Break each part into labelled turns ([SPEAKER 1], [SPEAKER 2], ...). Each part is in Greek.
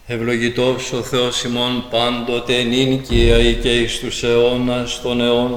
[SPEAKER 1] Ευλογητός ο Θεός ημών πάντοτε νυν και αεί και εις τους αιώνας των αιώνων.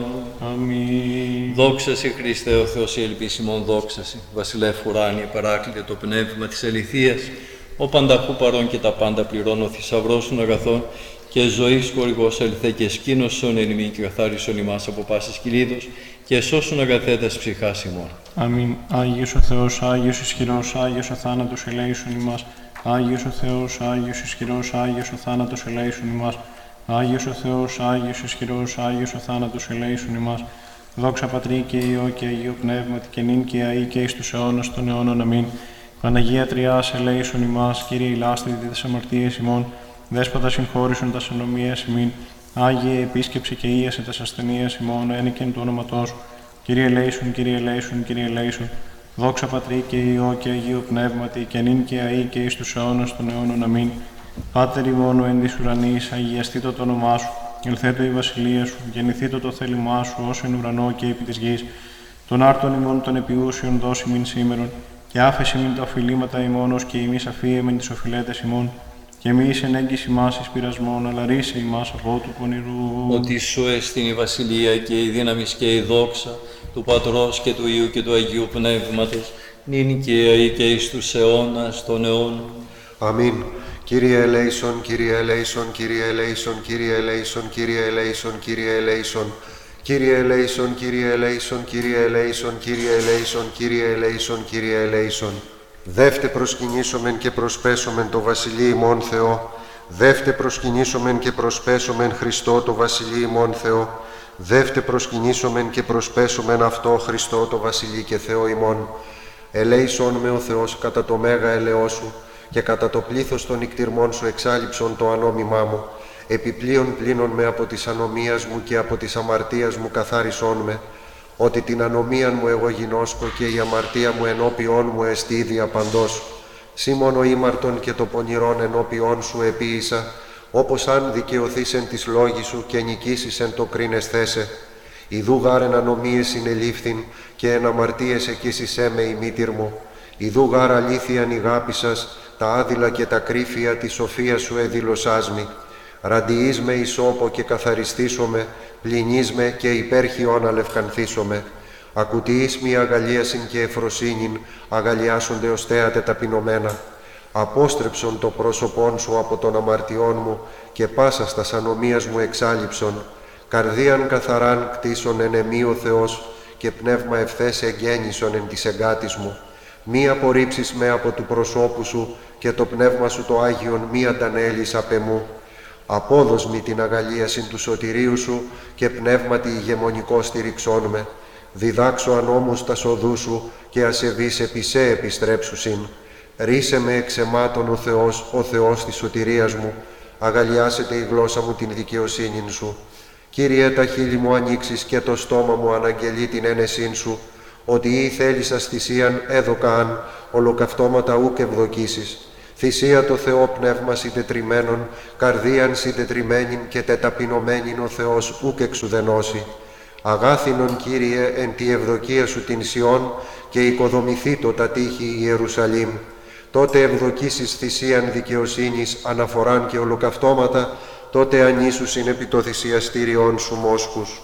[SPEAKER 2] Αμήν.
[SPEAKER 1] Δόξα σοι Χριστέ ο Θεός η ελπίς ημών, δόξα σοι. Βασιλεύ ουράνιε παράκλητε το πνεύμα της αληθείας, ο πανταχού παρών και τα πάντα πληρώνω, ο θησαυρός των αγαθών και ζωής χορηγός αληθέ και σκήνωσον εν ημί και καθάρισον ημάς από πάσης κυλίδος και σώσον αγαθέτας ψυχάς ημών.
[SPEAKER 2] Αμήν. Άγιος ο Θεός, Άγιος ισχυρός, Άγιος ο θάνατος ελέησον ημάς. Άγιος ο Θεός, Άγιος ισχυρός, Άγιος ο θάνατος ελέησον ημάς. Άγιος ο Θεός, Άγιος ισχυρός, Άγιος ο θάνατος ελέησον ημάς. Δόξα Πατρί και Υιό και Αγίο Πνεύματι και νυν και αεί και εις τους αιώνας των αιώνων. Αμήν. Παναγία Τριάς ελέησον ημάς, Κύριε ηλάσθητη τες αμαρτίες ημών, Δέσποτα συγχώρησον τας ανομίας ημίν, Άγιε επίσκεψε και ίασε τας ασθενείας ημών, ένικεν του όνοματός σου. Κύριε ελέησον, Κύριε ελέησον, Κύριε ελέησον. Δόξα Πατρί και Υιό και Αγίο Πνεύματι και νυν και αεί και εις τους αιώνας των αιώνων. Αμήν. Πάτερ ημών ο εν της ουρανής, αγιαστήτω το όνομά σου, ελθέτω η βασιλεία σου, γεννηθήτω το θέλημά σου, ως εν ουρανό και επί της γης. Των άρτων ημών των επιούσιων δώσει μην σήμερον, και άφεση μην τα οφειλήματα ημών, ως και εμείς αφίεμεν τις οφειλέτες ημών. Και μη εις ενέγγιση μας εις πειρασμόν, αλλά ρίσε ημάς από του πονηρού.
[SPEAKER 1] Ότι σου εστίν η βασιλεία και η δύναμη και η δόξα του Πατρός και του Υιού και του Αγίου Πνεύματος, νυν και αεί και εις τους αιώνας των αιώνων.
[SPEAKER 3] Αμήν. Κύριε ελέησον, Κύριε ελέησον, Κύριε ελέησον, Κύριε ελέησον, Κύριε ελέησον, Κύριε ελέησον. Κύριε ελέησον, Κύριε ελέησον, Κύριε ελέησον, Κύριε ελέησον, Κύριε ελέησον, Κύριε ελέησον. Δεύτε προσκυνήσομεν και προσπέσομεν το Βασιλεί ημών Θεό. Δεύτε προσκυνήσομεν και προσπέσομεν Χριστό το Βασιλεί ημών Θεό. Δεύτε προσκυνήσομεν και προσπέσομεν αυτό Χριστό το Βασιλεί και Θεό ημών. Ελέησον με ο Θεός κατά το μέγα ελαιό σου και κατά το πλήθος των νικτυρμών σου εξάλειψον το ανόμημά μου. Επιπλέον πλύνον με από της ανομίας μου και από της αμαρτίας μου καθάρισόν με, ότι την ανομίαν μου εγώ γινώσκω και η αμαρτία μου ενώπιόν μου εστί ίδια παντός. Σήμωνο ήμαρτον και το πονηρόν ενώπιόν σου επίησα, όπως αν δικαιωθείς εν της λόγης σου και νικήσεις εν το κρίνεσθέσε. Ιδού γάρ ανομίες συνελήφθην και εν αμαρτίες εκείσισέ με η μήτηρ μου. Ιδού γάρ αλήθειαν η γάπη σας, τα άδειλα και τα κρύφια της σοφίας σου εδήλωσάς μη. Ραντιείς με ισόπο και καθαριστήσομαι, πλυνείς με και υπέρχιον αλευκανθήσομαι. Ακουτιείς μη αγαλίασιν και εφροσύνην, αγαλιάσονται ως θέατε ταπεινωμένα. Απόστρεψον το πρόσωπόν σου από των αμαρτιών μου και πάσα στας ανομίας μου εξάλειψον. Καρδίαν καθαράν κτίσον εν εμή ο Θεός και πνεύμα ευθές εγγέννησον εν της εγκάτης μου. Μη απορρίψεις με από του προσώπου σου και το πνεύμα σου το Άγιον μη αντανέλεις απ' εμού. Απόδος μη την αγαλίασιν του σωτηρίου σου και πνεύματι ηγεμονικό στηριξόν με. Διδάξω ανόμους τα οδού σου και ασεβείς επί σε επιστρέψουσιν. Ρίσε με εξαιμάτων ο Θεός της σωτηρίας μου. Αγαλιάσετε η γλώσσα μου την δικαιοσύνην σου. Κύριε, τα χείλη μου ανοίξεις και το στόμα μου αναγγελεί την ένεσήν σου, ότι ή θέλησας θυσίαν έδωκαν, ολοκαυτώματα ούκ ευδοκίσεις. Θυσία το Θεό πνεύμα συντετριμένον, καρδίαν συντετριμένην και τεταπεινωμένην ο Θεός ούκ εξουδενώσει. Αγάθινον, Κύριε, εν τη ευδοκία σου την Σιών και οικοδομηθήτω τα τείχη Ιερουσαλήμ. Τότε ευδοκίσεις θυσίαν δικαιοσύνης, αναφοράν και ολοκαυτώματα, τότε ανήσουσιν επί το θυσιαστήριον σου μόσχους.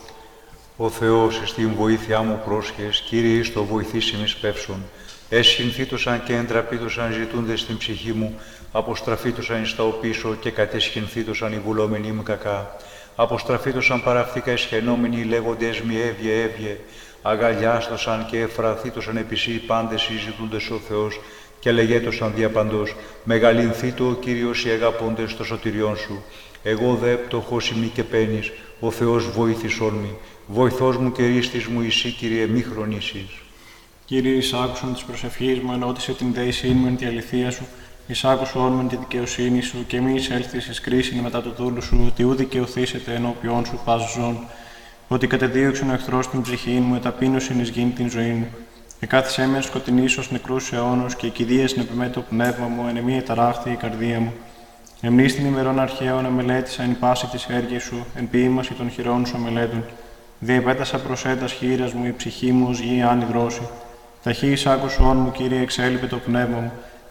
[SPEAKER 4] Ο Θεός στην βοήθειά μου πρόσχες, Κύριε, εις το βοηθήσιμης πεύσον. Εσχυνθήτωσαν και εντραπήτωσαν ζητούνται στην ψυχή μου, αποστραφήτωσαν εις τα οπίσω και κατεσχυνθήτωσαν οι βουλόμενοι μου κακά. Αποστραφήτωσαν παραυτήκα εσχαινόμενοι λέγοντες μη έβγε, αγαλιάστωσαν και εφραθήτωσαν επισή πάντες οι ζητούντες ο Θεός και λεγέτωσαν διαπαντός, μεγαλυνθήτω ο Κύριος οι αγαπώντες το σωτηριόν σου. Εγώ δε πτωχός ημί και πένης, ο Θεός βοήθησόν μη, βοηθός μου και ρίστης μου εσύ, Κύριε, μη χρονίσεις.
[SPEAKER 2] Κύριε, εισάκουσον της προσευχής μου, ενώτισε την δεησήν μου εν τη αληθεία σου, εισάκουσον μεν τη δικαιοσύνη σου, και μη εισέλθεις εις κρίσιν μετά το δούλου σου, ότι ου δικαιωθήσετε ενώπιον σου πας ζών. Ότι κατεδίωξεν ο εχθρός την ψυχή μου, εταπείνωσιν εις γήν την ζωή μου. Εκάθισέ με σκοτεινής ως νεκρούς αιώνος, και κηδείας νεπιμέ το πνεύμα μου, εν εμή εταράχθη η καρδία μου. Εμνείς την ημερών αρχαίων αμελέτησα εν πάση της έργης σου, εν ποίημαση των χειρών σου αμελέτων. Διεπέτασα προς έντας χείρας μου, η ψυχή μου ως γη άνη δρόση. Ταχύ εισάκουσον μου, Κύριε, εξέλιπε το πνεύμα μου.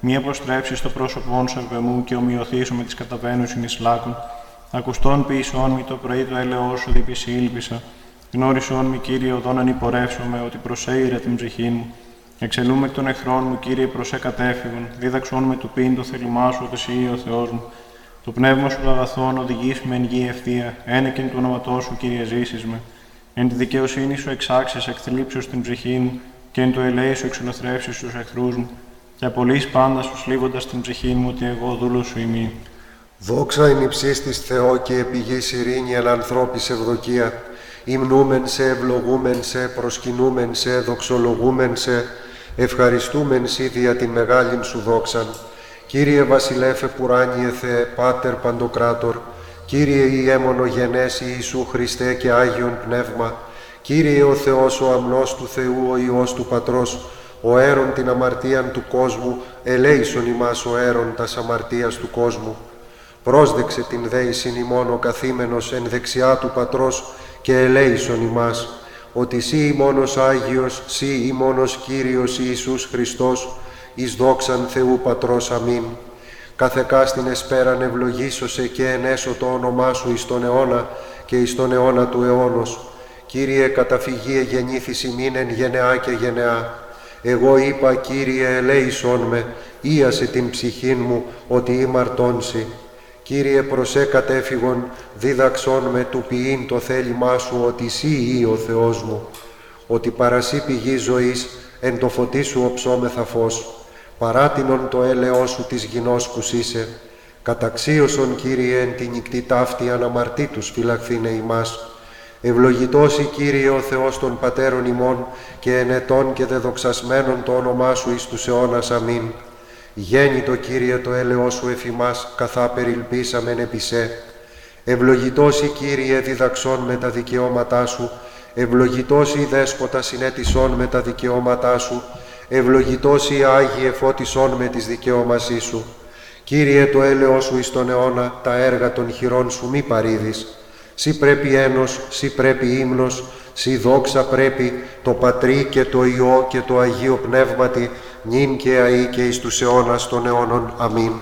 [SPEAKER 2] μη αποστρέψεις το πρόσωπόν σου επ' εμού και ομοιωθήσω με τις καταβαίνουσιν εις λάκων. Ακουστών ποιησών μη το πρωί το έλεος σου διπισή ήλπισα. Γνώρισόν μη, Κύριε, οδόν ανυπορεύσομαι, ότι προσέειρα την ψυχή μου. Εξελούμε εκ των εχθρών μου, Κύριε, προσέ κατέφυγον. Δίδαξόν με του πίν το θέλημά σου, ότι εσύ ο Θεός μου. Το πνεύμα σου αγαθόν οδηγείς με εν γη ευθεία. Ένεκεν του όνοματός σου, Κύριε, ζήσεις με. Εν τη δικαιοσύνη σου εξάξεις εκ θλίψεως την ψυχή μου, και εν το ελέη σου εξολοθρεύσεις τους εχθρούς μου. Και απολύς πάντα σου σλίβοντας την ψυχή μου, ότι εγώ δούλος σου ημί.
[SPEAKER 3] Δόξα εν υψίστης Θεό και επιγής ειρήνη εν ανθρώπης ευδοκία. Υμνούμεν σε, ευλογούμεν σε, προσκυνούμεν σε, δοξολογούμεν σε, ευχαριστούμεν σοι δια την μεγάλην σου δόξαν. Κύριε βασιλέφε πουράνιε Θεέ, Πάτερ Παντοκράτορ, Κύριε Ιέμονο γενές Ιησού Χριστέ και Άγιον Πνεύμα, Κύριε ο Θεός ο αμνός του Θεού, ο Υιός του Πατρός, ο αίρον την αμαρτίαν του κόσμου, ελέησον ημάς ο αίρον τας αμαρτίας του κόσμου. Πρόσδεξε την δέησιν ημών ο καθήμενος εν δεξιά του Πατρός και ελέησον ημάς, ότι σύ ημώνος Άγιος, σύ ημώνος Κύριος Ιησούς Χριστός, εις δόξαν Θεού Πατρός. Αμήν. Καθεκάστην εσπέραν ευλογήσωσε και ενέσω το όνομά σου εις τον αιώνα και εις τον αιώνα του αιώνος. Κύριε, καταφυγή εγεννήθης ημίν εν γενεά και γενεά. Εγώ είπα, Κύριε, ελέησόν με, ίασε την ψυχήν μου, ότι ημαρτώνσι. Κύριε, προσέ κατέφυγον, δίδαξόν με του ποιήν το θέλημά σου, ότι σύ ή ο Θεός μου. Ότι παρασύ πηγή ζωής, εν το φωτί σου οψόμεθα φως. Παράτινον το έλεος σου της γινώσκους είσαι. Καταξίωσον, Κύριε, εν τη νυκτή ταύτη αναμαρτήτους φυλαχθήνε ημάς. Ευλογητός η Κύριε ο Θεός των Πατέρων ημών και ενετών και δεδοξασμένων το όνομά σου εις τους αιώνας. Αμήν. Γέννητο, Κύριε, το έλεος σου εφ' ημάς, καθά περιλπίσαμεν επί σε. Ευλογητός η Κύριε διδαξών με τα δικαιώματά σου, ευλογητός η Δέσποτα συνέτησών με τα δικαιώματά σου, ευλογητός η Άγιε φώτισών με τις δικαιώμασή σου. Κύριε, το έλεος σου εις τον αιώνα, τα έργα των χειρών σου μη παρήδεις. Σύ πρέπει ένος, σύ πρέπει ύμνος, σύ δόξα πρέπει το Πατρί και το Υιό και το Αγίο Πνεύματι, νυν και αεί και εις τους αιώνας των αιώνων. Αμήν.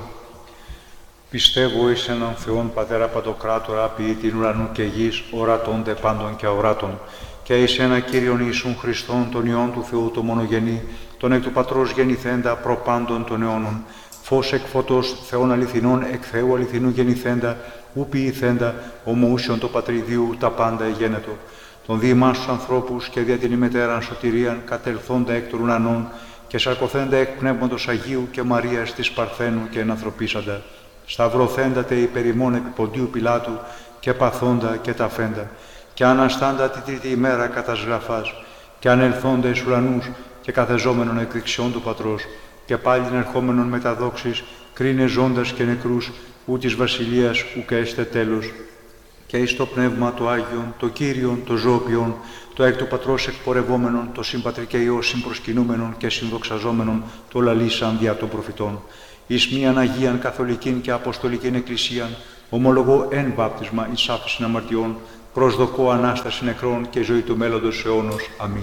[SPEAKER 4] Πιστεύω εις έναν Θεόν Πατέρα Παντοκράτορα, ποιητήν ουρανού και γης, ορατών δε πάντων και αοράτων, και εις ένα Κύριον Ιησούν Χριστόν, τον Υιόν του Θεού, το μονογενή, τον εκ του Πατρός γεννηθέντα, προπάντων των αιώνων, φως εκ φωτός, Θεόν αληθινών, εκ Θεού αληθινού γεννηθέντα, ου ποιηθέντα, ομοούσιον το Πατριδίου, τα πάντα εγένετο, των διημάς τους ανθρώπους και δια την ημετέραν σωτηρίαν, κατελθόντα εκ των ουρανών, και σαρκωθέντα εκ Πνεύματος Αγίου και Μαρίας της Παρθένου και ενανθρωπίσαντα, σταυρωθέντα τε υπερ ημών επί Ποντίου Πιλάτου και παθόντα και ταφέντα, και αναστάντα τη τρίτη ημέρα κατά σγραφάς, και ανελθόντα εις ουρανούς και καθεζόμενον εκ δεξιών του Πατρός, και πάλιν ερχόμενον με τα δόξης, κρίνε ζώντας και νεκρούς, ου της βασιλείας ουκ έστε τέλος. Και εις το Πνεύμα το Άγιον, το Κύριον, το Ζώπιον, το εκ του Πατρός εκπορευόμενον, το συμπατρί και Υιό συμπροσκυνούμενον και συνδοξαζόμενον, το λαλήσαν δια των προφητών. Εις μίαν Αγίαν Καθολικήν και Αποστολικήν Εκκλησίαν, ομολογώ εν βάπτισμα εις άφεσιν αμαρτιών, προσδοκώ Ανάσταση νεκρών και ζωή του μέλλοντος αιώνος. Αμήν.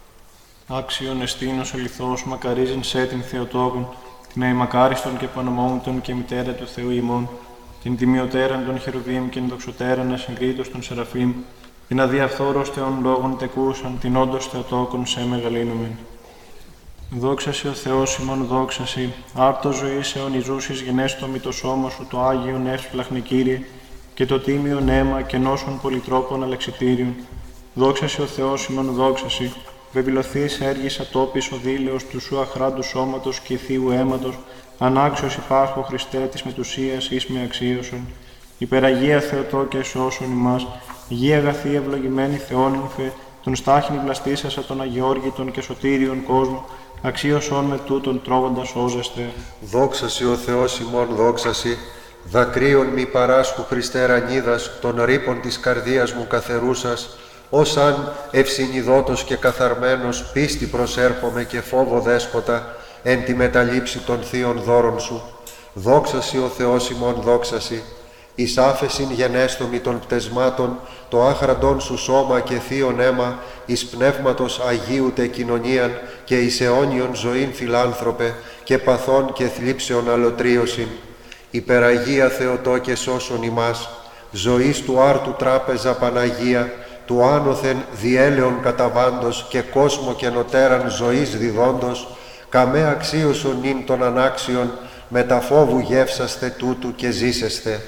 [SPEAKER 2] Άξιον εστίνος ελιθός, μακαρίζειν σε την Θεοτόκον, την αημακάριστον και πανομόμητον και μητέρα του Θεού ημών, την τιμιωτέραν των χερουβίμ και την δοξωτέραν ασυγκρίτως των Σεραφείμ, την αδιαφθόρος Θεών λόγων τεκούσαν, την όντως Θεοτόκον σε μεγαλύνομεν. Δόξασι ο Θεός ημών, δόξασι, άρτος ζωής αιωνιζούσης γενέστο μη το σώμα σου, το Άγιον εύσπλαχνε Κύριε, και το τίμιον αίμα και νόσων πολυτρόπων αλεξιτήριων. Δόξασι ο Θεός ημών, δόξασι, βεβηλωθείς έργης ατόπης ο δίλεος του σου αχράντου σώματος και θείου αίματος, ανάξιος υπάρχω Χριστέ της μετουσίας εις με αξίωσον. Υπεραγία Θεοτό και σώσον ημάς, γη αγαθή ευλογημένη Θεόνυμφε, τον στάχην βλαστήσασα των αγιόργητων και σωτήριων κόσμου, αξίωσον με τούτον τρώγοντας όζεστε.
[SPEAKER 3] Δόξασι ο Θεός ημών, δόξασι, δακρύων μη παράσχου Χριστέ ρανίδας, των ρήπων της καρδίας μου καθερούσας, ως αν ευσυνειδότος και καθαρμένος πίστη προσέρχομαι και φόβο δέσποτα, εν τη μεταλήψη των θείων δώρων σου. Δόξασι ο Θεός ημών, δόξασι, εις άφεσιν γενέστομη των πτεσμάτων, το άχραντον σου σώμα και θείον αίμα, εις πνεύματος Αγίου τε κοινωνίαν και εις αιώνιον ζωήν φιλάνθρωπε και παθών και θλίψεων αλωτρίωσιν. Υπεραγία Θεοτόκε σώσον ημάς, ζωής του άρτου τράπεζα Παναγία, του άνωθεν διέλεον καταβάντος και κόσμο και νοτέραν ζωής διδόντος, καμέ αξίωσον νυν των ανάξιων, με τα φόβου γεύσαστε τούτου και ζήσεστε.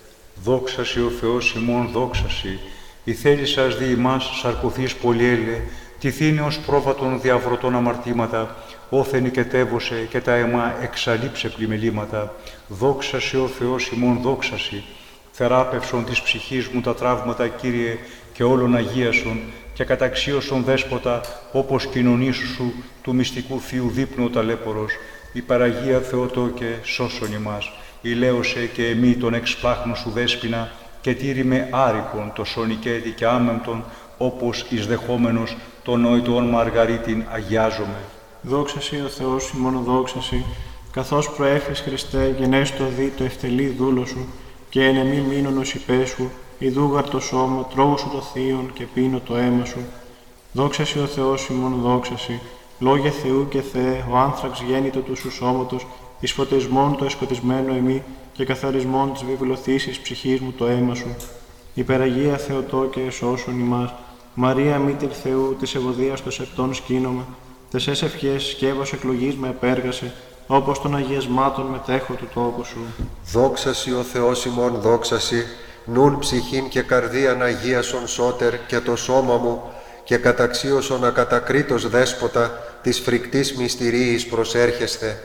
[SPEAKER 4] Δόξασι ο Θεός ημών δόξασι, η θέλησας δι' ημάς σαρκωθείς πολυέλε, τυθήνε ως πρόβατον διαβρωτών αμαρτήματα, όθεν οικετεύωσε και τα αίμα εξαλείψε πλημελήματα. Δόξασι ο Θεός ημών δόξασι, θεράπευσον της ψυχής μου τα τραύματα, Κύριε, και όλων αγίασον και καταξίωσον δέσποτα, όπως κοινωνήσου σου του μυστικού Θείου δείπνου ο ταλέπορος. Υπεραγία Θεοτόκε σώσον ημάς, ηλαίωσε και εμεί τον εξπλάχνο σου δέσποινα και τήρη με άρικον το σονικέτη και άμεμπτον, όπως εις δεχόμενος τον νοητόν Μαργαρίτην αγιάζομαι.
[SPEAKER 2] Δόξασι ο Θεός ημών δόξασι, καθώς προέφης Χριστέ γενέστο δι το ευτελή δούλο σου και εν εμή μείνον ως υπέσου, ιδούγαρ το σώμα, τρώγω σου το θείον και πίνω το αίμα σου. Δόξασι ο Θεός ημών δόξασι, λόγια Θεού και Θεέ, ο άνθραξ γέννητο του σου σώματος, εις φωτισμόν το εσκοτισμένο εμεί και καθαρισμόν της βιβλοθύσης ψυχής μου το αίμα σου. Υπεραγία Θεοτόκε σώσον ημάς, Μαρία μήτηρ Θεού, της ευωδίας το σεπτών σκήνομα, τεσές ευχές σκεύος εκλογής με επέργασε, όπως των αγιασμάτων μετέχω του τόπου σου.
[SPEAKER 3] Δόξασι ο Θεός ημών δόξασι, νουν ψυχήν και καρδίαν αγίασον σώτερ και το σώμα μου, και καταξίωσον ακατακρίτως δέσποτα της φρικτής μυστηρίης προσέρχεστε.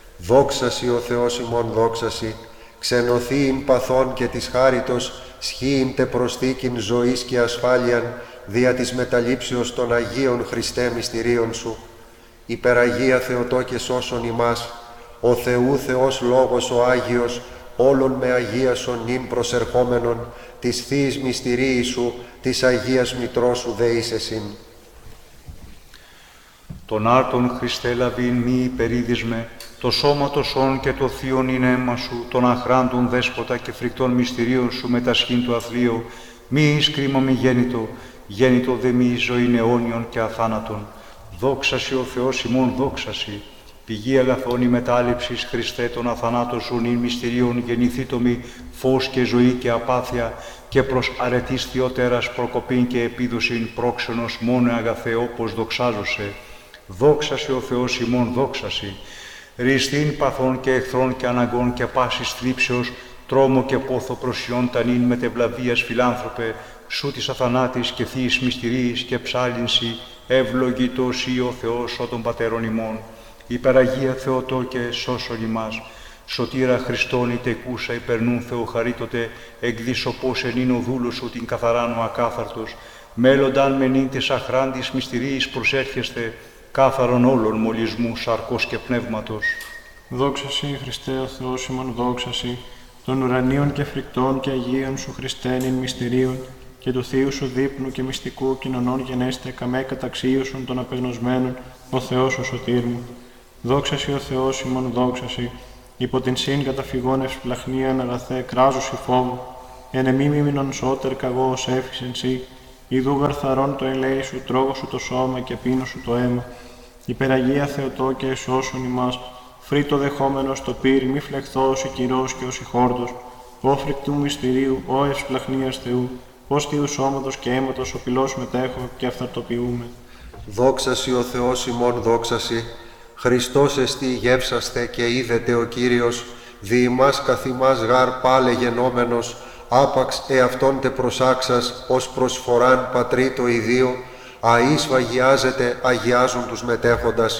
[SPEAKER 3] Δόξασι ο Θεός ημών δόξασι, ξενωθείην παθών και της χάριτος, σχήην τε προσθήκην ζωής και ασφάλειαν, δια της μεταλήψεως των Αγίων Χριστέ μυστηρίων σου. Υπεραγία Θεοτόκε σώσον ημάς, ο Θεού Θεός Λόγος ο Άγιος, όλων με αγίασον νυν προσερχόμενον, της Θείης μυστηρίης σου, της Αγίας Μητρός σου δεήσεσιν.
[SPEAKER 4] Τον άρτον Χριστέ λαβήν μη υπερίδισμε, το σώμα το σών και το θείον είναι αίμα σου, τον αχράντων δέσποτα και φρικτών μυστηρίων σου μετασχήν το αθλείο, μη εις κρίμα μη γέννητο δε μη εις ζωήν αιώνιον και αθάνατον. Δόξασι ο Θεός ημών δόξασι, πηγή αγαθών η μετάληψης Χριστέ των αθανάτων σου νυν μυστηρίων γεννηθήτομη φως και ζωή και απάθεια και προς αρετής Θεοτέρας προκοπήν και επίδοσιν πρόξενος μόνο αγαθέ όπως δοξάζωσε. Δόξασι ο Θεός ημών δόξασι, ριστήν παθών και εχθρών και αναγκών και πάσης θλίψεως, τρόμο και πόθο προσιών τανήν μετευλαβίας φιλάνθρωπε, σου της αθανάτης και θείης μυστηρίης και ψάλινση, ευλογητός ή ο Θεός ο των πατέρων ημών. Υπεραγία Θεοτόκε σώσον ημάς, σωτήρα Χριστόν η τεκούσα υπερνούν Θεοχαρίτοτε, εκδίσωπος εν είναι ο δούλος σου την καθαράν ο ακάθαρτος, μέλλονταν μενήν της αχράντης μυστηρίης προσέρχεστε, κάθαρον όλων μολυσμού σαρκός και πνεύματος.
[SPEAKER 2] Δόξασι Χριστέ ο Θεός ημών δόξασι, των ουρανίων και φρικτών και αγίων σου Χριστέ νυν μυστηρίων, και του Θείου σου δείπνου και μυστικού κοινωνών γενέστε καμέ καταξίωσον των απεγνωσμένων, ο Θεός ο σωτήρ μου. Δόξασι ο Θεός ημών δόξασι, υπό την σύν καταφυγών ευσπλαχνίαν αγαθέ κράζωση φόβου, εν εμή μήμινον σώτερ καγώ ως έφησεν σύ, ιδού γαρθαρών το ελέη σου, τρώγω σου το σώμα και πίνω σου το αίμα. Υπεραγία Θεοτόκε εσώσον ημάς, φρύτο δεχόμενος το πύρ, μη φλεχθός η κυρός και ως η χόρτος, ο φρικτού μυστηρίου, ο ευσπλαχνίας Θεού, ως Θείου σώματος και αίματος ο πυλός μετέχω και αυθαρτοποιούμε.
[SPEAKER 3] Δόξασι ο Θεός ημών δόξασι, Χριστός εστί γεύσαστε και είδετε ο Κύριος, δι' ημάς καθ' ημάς γάρ πάλε γενόμενος, άπαξ εαυτόν τε προσάξας, ως προσφοράν πατρί το ιδίο, αείς βαγιάζετε αγιάζουν τους μετέχοντας.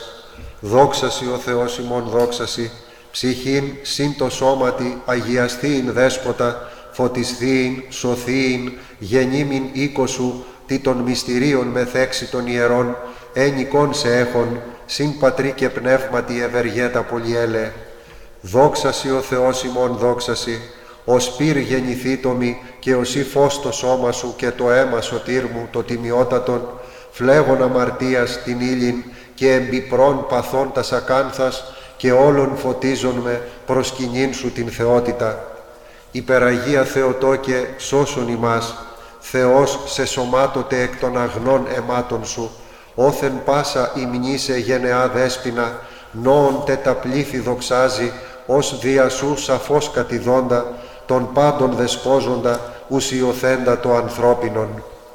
[SPEAKER 3] Δόξασι ο Θεός ημών δόξασι, ψυχήν συν το σώματι αγιαστείην δέσποτα, φωτισθείην, σωθείην, γεννήμην οίκο σου, τι των μυστηρίων μεθέξει των ιερών, ένικον σε έχων, συν πατρί και πνεύματι ευεργέτα πολυέλε. Δόξασι ο Θεός ημών δόξασι, ως πύρ γεννηθήτομη και ως ή φως το σώμα σου και το αίμα σωτήρ μου το τιμιότατον, φλέγον αμαρτίας την ύλην και εμπιπρών παθών τας ακάνθας και όλων φωτίζον με προσκυνήν σου την θεότητα. Υπεραγία Θεοτόκε, σώσον ημάς, Θεός σε σωμάτωτε εκ των αγνών αιμάτων σου, όθεν πάσα ημνήσε γενεά δέσποινα, νόον τε τα πλήθη δοξάζει, ως δια σου σαφώς κατηδόντα, των πάντων δεσπόζοντα, ουσιοθέντα το ανθρώπινον.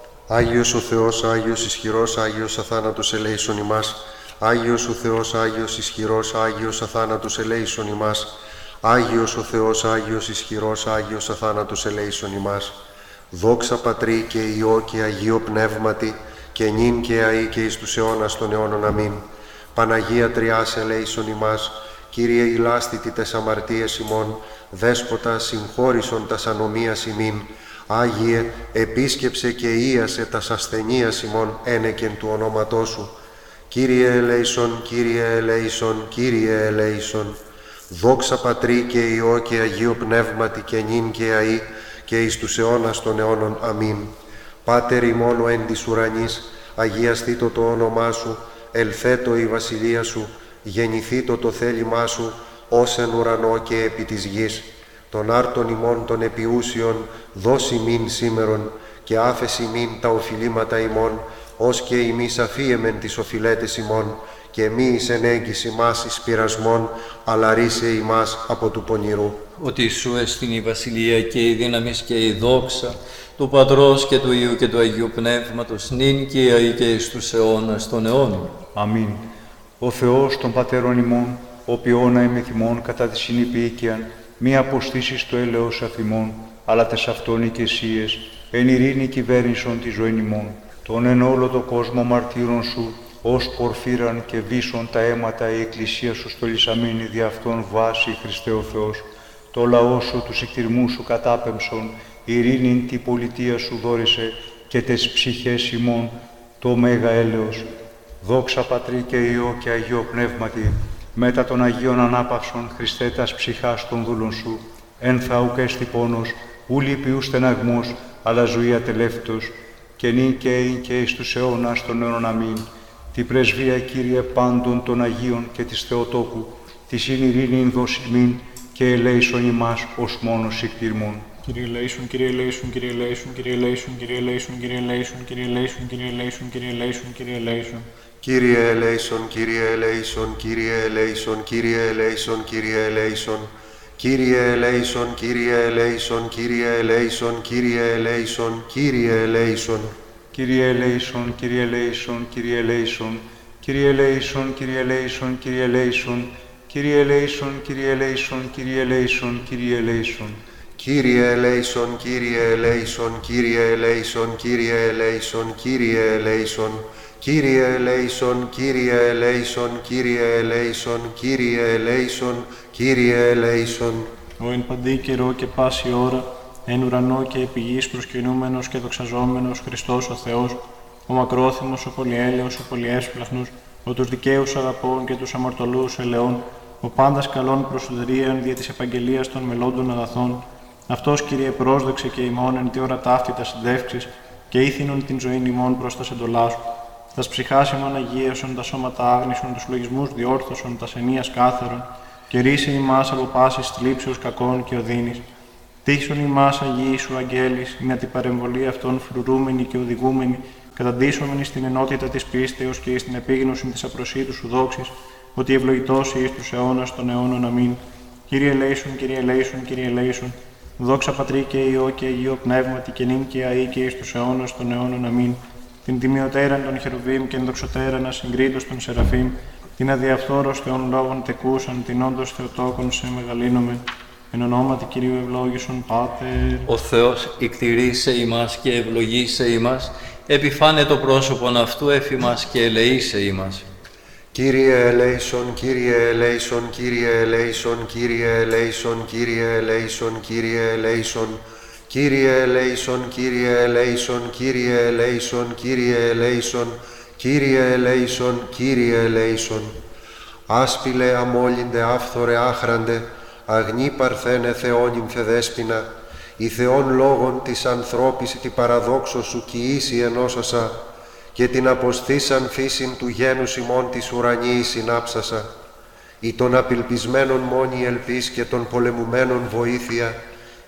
[SPEAKER 3] Άγιος ο Θεός, Άγιος ισχυρός, Άγιος αθάνατος ελέησον ημάς. Άγιος ο Θεός, Άγιος ισχυρός, Άγιος αθάνατος ελέησον ημάς. Άγιος ο Θεός, Άγιος ισχυρός, Άγιος αθάνατος ελέησον ημάς. Δόξα Πατρί και Υιό και Αγίο Πνεύματι, και νυν και αεί και εις τους αιώνας των αιώνων. Αμήν. Παναγία Τριάς ελέησον ημάς. Κύριε ηλάστητη τες αμαρτίες ημών, Δέσποτα συγχώρησον τας ανομίας ημίν. Άγιε, επίσκεψε και ίασε τας ασθενείας ημών ένεκεν του ονόματός σου. Κύριε ελέησον, Κύριε ελέησον, Κύριε ελέησον. Δόξα Πατρί και Υιό και Αγίο Πνεύματι, και νυν και αεί και εις τους αιώνας των αιώνων. Αμήν. Πάτερ ημών ο εν της ουρανής, αγιαστήτω το όνομά σου, ελθέτω η βασιλεία σου, γεννηθήτω το θέλημά σου, ως εν ουρανό και επί της γης. Των άρτων ημών των επιούσιων, δώσ' ημίν σήμερον, και άφεση ημίν τα οφειλήματα ημών, ως και ημείς αφίεμεν τις οφειλέτες ημών, και μη εις ενέγγις ημάς εις πειρασμόν, αλλά ρίσε ημάς από του πονηρού.
[SPEAKER 1] Ότι σου εστιν η βασιλεία και η δύναμις και η δόξα του Πατρός και του Υιού και του Αγίου Πνεύματος, νυν και αεί και εις τους αιώνας των αιώνων.
[SPEAKER 4] Αμήν. Ο Θεός των Πατέρων ημών, ο ποιόνα εμεθυμών κατά τη συνυπήκαιαν, μη αποστήσεις το έλεος αφημών, αλλά τες αυτόν οικεσίες, εν ειρήνη κυβέρνησον τη ζωήν ημών. Τον εν όλο το κόσμο μαρτύρων σου, ως πορφύραν και βίσον τα αίματα η Εκκλησία σου στολισαμένη δι' αυτόν βάση, Χριστέ ο Θεός. Το λαό σου τους εκτιρμούς σου κατάπεμψον, ειρήνην τη πολιτεία σου δόρισε, και τες ψυχές ημών το μέγα έλεος. Δόξα Πατρί και Υιό και Αγίο Πνεύματι, μετά των Αγίων Ανάπαυσων, Χριστέ τας ψυχάς των δούλων σου, εν θα ουκ έστι πόνος, ου λυπιού στεναγμός, αλλά ζωή ατελεύτος, και νυν και ειν και εις τους αιώνας των αιώνων. Αμήν. Τη πρεσβεία, Κύριε, πάντων των Αγίων και της Θεοτόκου, της ειν ειρήνην δοσιμήν, και ελέησον ημάς ως μόνος εκτιρμών.
[SPEAKER 2] Κύριε ελέησον, Κύριε ελέησον, Κύριε ελέησον, Κύριε ελέησον, Κύριε ελέησον, Κύριε ελέησον, Κύριε ελέησον, Κύριε ελέησον, Κύριε ελέησον, Κύριε ελέησον.
[SPEAKER 3] Κύριε ελέησον, Κύριε ελέησον, Κύριε ελέησον, Κύριε ελέησον, Κύριε ελέησον. Κύριε ελέησον, Κύριε ελέησον, Κύριε ελέησον, Κύριε ελέησον, Κύριε ελέησον.
[SPEAKER 4] Κύριε ελέησον, Κύριε ελέησον, Κύριε ελέησον, Κύριε ελέησον, Κύριε ελέησον, Κύριε ελέησον, Κύριε ελέησον, Κύριε ελέησον, Κύριε ελέησον, Κύριε ελέησον.
[SPEAKER 3] Κύριε ελέησον, Κύριε ελέησον, Κύριε ελέησον, Κύριε ελέησον, Κύριε ελέησον. Κύριε ελέησον, Κύριε ελέησον, Κύριε ελέησον, Κύριε ελέησον, Κύριε ελέησον.
[SPEAKER 2] Ο εν παντή καιρό και πάση ώρα, εν ουρανό και επί γης προσκυνούμενος και δοξαζόμενος Χριστός ο Θεός, ο μακρόθυμος, ο πολυέλεος, ο πολυέσπλαχνος, ο τους δικαίους αγαπών και τους αμαρτωλούς ελεών, ο πάντας καλών προσουδρίαν δια της επαγγελίας των μελλόντων αγαθών, αυτός, Κύριε, πρόσδεξε και ημών εν τη ώρα ταύτη τα συντεύξεις και ήθινον την ζωήν ημών προς τα εντολά σου. Τας ψυχάς ημών αγίασον, τα σώματα άγνησον, τους λογισμούς διόρθωσον, τας ενίας κάθερον, και ρίσε ημάς από πάσης θλίψεως κακών και οδύνης. Τύχσον ημάς Αγίοι σου αγγέλης, είναι την παρεμβολή αυτών φρουρούμενη και οδηγούμενη, καταντήσομενη στην ενότητα της πίστεως και στην επίγνωση της απροσίτου σου δόξης, ότι ευλογητός εις τους αιώνας των αιώνων. Αμήν. Κύριε ελέησον, Κύριε ελέησον, Κύριε ελέησον. Δόξα Πατρί και Υιό και Αγίο Πνεύματι, και νυν και αεί και εις τους αιώνας των αιώνων. Αμήν. Την τιμιωτέραν των Χερουβίμ και ενδοξωτέραν ασυγκρίτως των Σεραφείμ, την αδιαφθόρος Θεών λόγων τεκούσαν, την όντως Θεοτόκον σε μεγαλύνομεν. Εν ονόματι Κυρίου ευλόγησον Πάτερ.
[SPEAKER 1] Ο Θεός εκτηρήσε ημάς και ευλογήσε ημάς, επιφάνε το πρόσωπον αυτού εφημάς και ελεήσε ημάς.
[SPEAKER 3] Κύριε ελέησον, Κύριε ελέησον, Κύριε ελέησον, Κύριε ελέησον, Κύριε ελέησον, Κύριε ελέησον. Κύριε ελέησον, Κύριε ελέησον, Κύριε ελέησον, Κύριε ελέησον, Κύριε ελέησον, Κύριε ελέησον. Άσπηλε αμόλυντε άφθορε άχραντε, αγνή παρθένε Θεόνυμφε δέσποινα, η Θεόν λόγων της ανθρώπης τη παραδόξω σου κοιήσει ενώσασα, και την αποστήσαν φύσιν του γένους ημών της ουρανίης συνάψασα, ή των απελπισμένων μόνη ελπίς και των πολεμουμένων βοήθεια,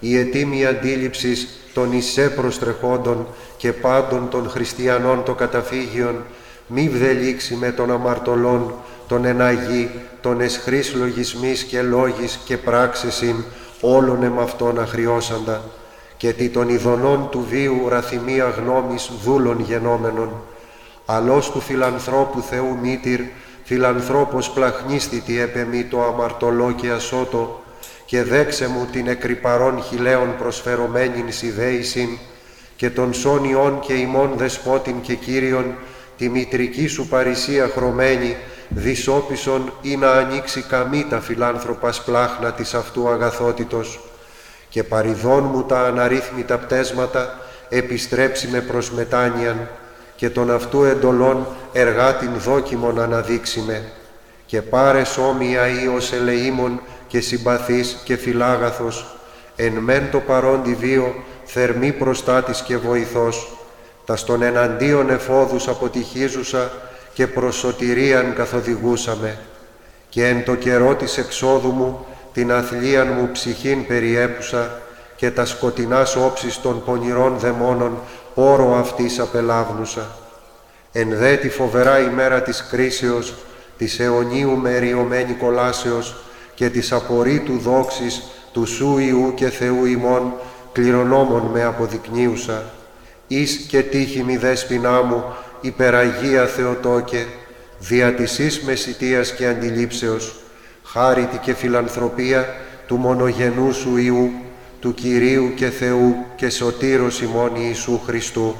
[SPEAKER 3] η ετήμη αντίληψης των εισέ προστρεχόντων και πάντων των χριστιανών το καταφύγιον, μη βδελήξει με των αμαρτωλών, των εναγή, των εσχρής λογισμής και λόγης και πράξεσιν, όλων εμαυτών αχριώσαντα, και τι των ειδονών του βίου ραθυμία γνώμης δούλων γενόμενων, αλός του φιλανθρώπου Θεού μήτηρ, φιλανθρώπος πλαχνίστητη επεμή το αμαρτωλό και ασώτο, και δέξε μου την εκρυπαρών χιλέων προσφερωμένην σιδέησιν, και των σόνιών και ημών δεσπότην και Κύριον, τη μητρική σου παρησία χρωμένη, δυσόπισον ή να ανοίξει καμή τα φιλάνθρωπας πλάχνα της αυτού αγαθότητος, και παριδών μου τα αναρρύθμιτα πτέσματα, επιστρέψει με προς μετάνοιαν, και των αυτού εντολών εργάτην δόκιμον αναδείξει με, και πάρε όμοια Υιός ελεήμων και συμπαθής και φιλάγαθος, εν μεν το παρόντι βίο, θερμή προστάτης και βοηθός, τα στον εναντίον εφόδους αποτυχίζουσα και προς σωτηρίαν καθοδηγούσαμε, και εν το καιρό της εξόδου μου την αθλίαν μου ψυχήν περιέπουσα, και τα σκοτεινάς όψεις των πονηρών δαιμόνων πόρο αυτής απελάβνουσα. Εν δε τη φοβερά ημέρα της κρίσεως, της αιωνίου μεριωμένη κολάσεως και της απορρίτου δόξης του Σου Υιού και Θεού ημών, κληρονόμων με αποδεικνύουσα, εις και τύχη μη δέσποινά μου, υπεραγία Θεοτόκε, δια της εις μεσιτείας και αντιλήψεως, χάριτη και φιλανθρωπία του μονογενού Σου Υιού, του Κυρίου και Θεού και Σωτήρος ημών Ιησού Χριστού.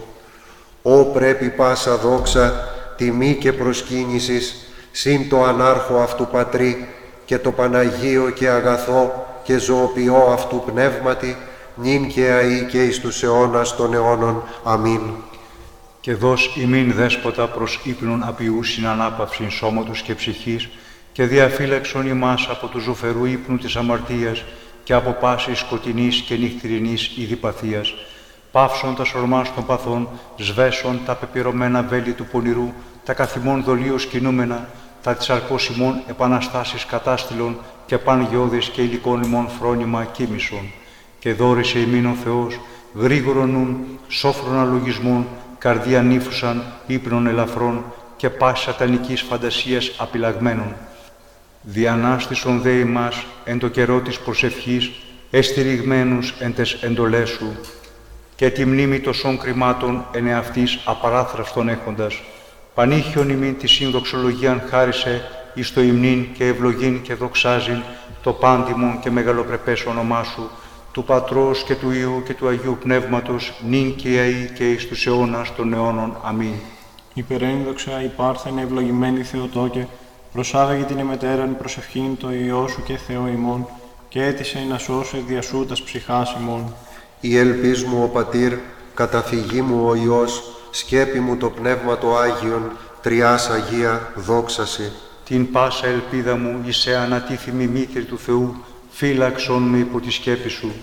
[SPEAKER 3] Ω πρέπει πάσα δόξα, τιμή και προσκύνησης, συν το ανάρχο αυτού Πατρί και το Παναγίο και αγαθό και ζωοποιό αυτού πνεύματι, νυν και αεί και εις τους αιώνας των αιώνων. Αμήν.
[SPEAKER 4] Και δώσ' ημίν δέσποτα προς ύπνον απειούσιν ανάπαυσιν σώματος και ψυχής, και διαφύλαξον ημάς από του ζωφερού ύπνου της αμαρτίας και από πάσης σκοτεινής και νυχτηρινής ειδιπαθίας, πάυσον τα σορμάς των παθών, σβέσον τα πεπειρωμένα βέλη του πονηρού, τα καθημών δολίως κινούμενα, τα της αρκός ημών επαναστάσεις κατάστηλων και παν γεώδης και υλικών ημών φρόνημα κοίμησον. Και δόρισε ημίν ο Θεός, γρήγορον νουν, σόφρον αλογισμών, καρδία νύφουσαν, ύπνων ελαφρών και πάση σατανικής φαντασίας απειλαγμένων. Διανάστησον δε ημάς εν το καιρό της προσευχής, εστηριγμένους εν τες εντολές σου, και τη μνήμη τοσών κρυμάτων εν εαυτής απαράθραυστον έχοντας, πανήχιον ημίν τη συνδοξολογίαν χάρισε εις το υμνήν και ευλογήν και δοξάζειν το πάντιμον και μεγαλοπρεπές όνομά σου, του Πατρός και του Υιού και του Αγίου Πνεύματος, νυν και αεί και εις τους αιώνας των αιώνων. Αμήν.
[SPEAKER 2] Υπερένδοξα, υπάρθενε ευλογημένη Θεοτόκε, προσάγαγε την εμετέραν προσευχήν το Υιό σου και Θεό ημών, και έτησε να σώσει δια σου τας ψυχάς ημών.
[SPEAKER 3] Η ελπίς μου ο Πατήρ, καταφυγή μου ο Υιός, σκέπη μου το Πνεύμα το Άγιον, Τριάς Αγία, δόξαση.
[SPEAKER 4] Την πάσα ελπίδα μου είσαι ανατίθιμη μήτρη του Θεού, φύλαξον με υπό τη σκέπη σου.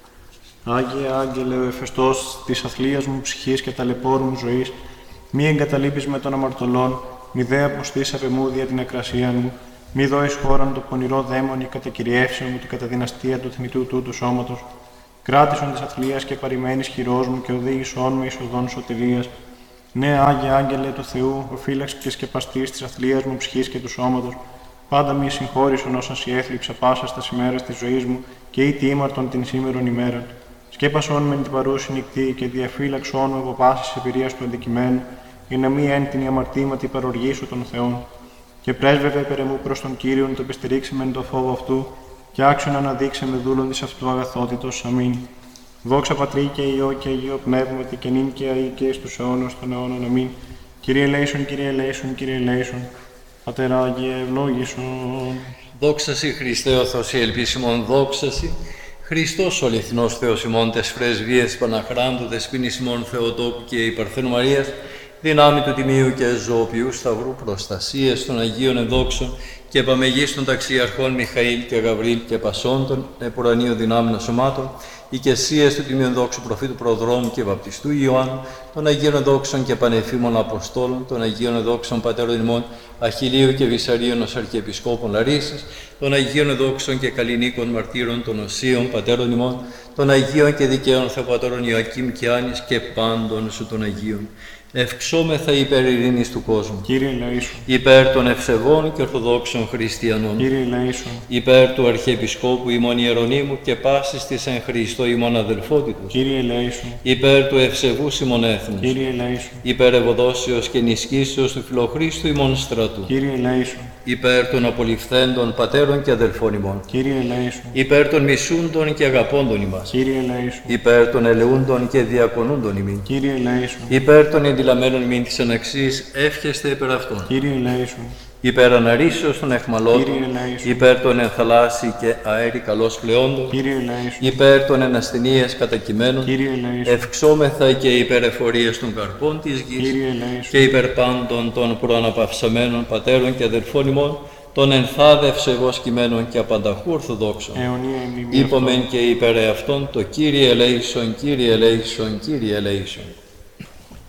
[SPEAKER 2] Άγιε Άγγελε, ο εφεστός της αθλίας μου ψυχής και ταλαιπώρου μου ζωής, μη εγκαταλείπεις με των αμαρτωλών, μη δε αποστείς απ' εμού δια την ακρασία μου, μη δώεις χώραν το πονηρό δαίμονι κατακυριεύσεων μου την καταδυναστία του θνητού τούτου σώματος, κράτησον της αθλίας και παρημένης χειρός μου και οδήγησόν με εις οδόν σωτηρίας. Ναι, Άγιε Άγγελε του Θεού, ο φύλαξ και σκεπαστής της αθλίας μου ψυχής και του σώματος, πάντα μη συγχώρησον όσα σοι έθλιψα πάσα στα ημέρας της ζωής μου και ήτι ήμαρτον την σήμερον ημέραν. Σκέπασον με την παρούση νυχτή και διαφύλαξον με από πάσης εμπειρίας του αντικειμένου, για να μη εν την αμαρτήματη παροργήσω των Θεών. Και πρέσβευε περαιμού προς τον Κύριον το επιστηρίξεμεν το φόβο αυτού, και άξιον αναδείξε με δούλον της αυτού αγαθότητος. Αμήν. Δόξα Πατρί και Υιό και Αγίο Πνεύματι και νυν και αεί και εις τους αιώνας των αιώνων. Αμήν. Κύριε ελέησον, Κύριε ελέησον, Κύριε ελέησον. Πατέρα Άγιε, ευλόγησον.
[SPEAKER 1] Δόξασι Χριστέ ο Θεός η ελπίσιμον, δόξασι Χριστός ο αληθινός Θεός ημών τες πρεσβείες Παναχράντου δεσποίνης ημών Θεοτόκου και η Παρθένου Μαρίας, δυνάμει του Τιμίου και Ζωοποιού Σταυρού, προστασίες των Αγίων Ενδόξων και επαμεγείς των ταξιαρχών Μιχαήλ και Γαβρίλ και Πασών των επουρανίων δυνάμεων σωμάτων, οικεσίες του τιμίων δόξου προφήτου Προδρόμου και Βαπτιστού Ιωάννου, των Αγίων Δόξων και Πανεφήμων Αποστόλων, των Αγίων Δόξων Πατέρων ημών Αχιλίου και Βυσαρίων ως Αρχιεπισκόπων Λαρίσσης, των Αγίων Δόξων και Καλλινίκων Μαρτύρων των Οσίων Πατέρων ημών, των Αγίων και Δικαίων Θεοπατώρων Ιωακήμ και Άνης και πάντων σου των Αγίων. Ευξόμεθα υπέρ ειρήνης του κόσμου.
[SPEAKER 2] Κύριε ελεήσου.
[SPEAKER 1] Υπέρ των ευσεβών και ορθοδόξων χριστιανών.
[SPEAKER 2] Κύριε ελεήσου.
[SPEAKER 1] Υπέρ του Αρχιεπισκόπου ημών Ιερονύμου και πάσης της εν Χριστώ ημών αδελφότητος.
[SPEAKER 2] Κύριε ελεήσου.
[SPEAKER 1] Υπέρ του ευσεβούς ημών έθνους.
[SPEAKER 2] Κύριε ελεήσου.
[SPEAKER 1] Υπέρ ευωδόσεως και ενισχύσεως του Φιλοχρίστου ημών στρατού.
[SPEAKER 2] Κύριε ελεήσου.
[SPEAKER 1] Υπέρ των απολυφθέντων πατέρων και αδελφών ημών.
[SPEAKER 2] Κύριε ελεήσου.
[SPEAKER 1] Υπέρ των μισούντων και αγαπώντων ημάς.
[SPEAKER 2] Κύριε ελεήσου.
[SPEAKER 1] Υπέρ των ελεούντων και διακονούντων ημίν.
[SPEAKER 2] Κύριε ελεήσου.
[SPEAKER 1] Υπέρ των ενδυλαμένων μην της αναξής, εύχεστε υπέρ αυτών.
[SPEAKER 2] Κύριε ελεήσου.
[SPEAKER 1] Υπέρ αναρρήσεως των εχμαλώτων,
[SPEAKER 2] Κύριε ελεήσου.
[SPEAKER 1] υπέρ των ενθαλάσσι και αέρι καλώς πλεόντων,
[SPEAKER 2] Κύριε ελεήσου.
[SPEAKER 1] υπέρ των ενασθενείας κατακειμένων,
[SPEAKER 2] Κύριε ελεήσου.
[SPEAKER 1] ευξόμεθα και υπέρ εφορίας των καρπών της γης
[SPEAKER 2] Κύριε ελεήσου.
[SPEAKER 1] και υπέρ πάντων των προαναπαυσαμένων πατέρων και αδελφών ημών, των ενθάδευσεβώς κειμένων και απανταχού ορθοδόξων.
[SPEAKER 2] Αιωνία ημιμία
[SPEAKER 1] Είπομεν και υπέρ αυτών το Κύριε ελέησον, Κύριε ελέησον, Κύριε ελέησον.